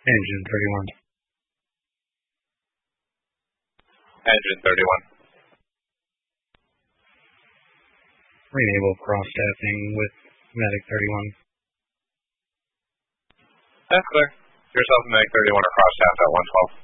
Engine 31. Engine 31. Enable cross-staffing with Medic 31. That's clear. Yourself and Medic 31 are cross-staffed at 112.